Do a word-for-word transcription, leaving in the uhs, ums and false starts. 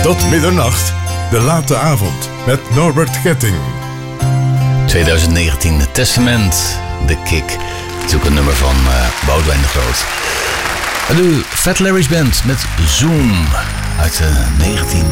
Tot middernacht, de late avond met Norbert Getting. twintig negentien, Testament, The Kick. Het is ook een nummer van uh, Boudewijn de Groot. De Fat Larry's Band met Zoom uit uh, negentien